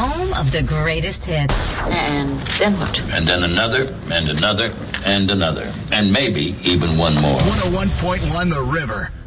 home of the greatest hits. And then what? And then another, and another, and another. And maybe even one more. 101.1 The River.